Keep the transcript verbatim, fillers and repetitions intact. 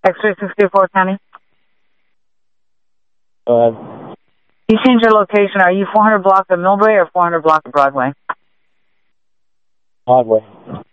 X-ray sixty-four County. Go ahead. You change your location. Are you four hundred block of Millbrae or four hundred block of Broadway? Broadway.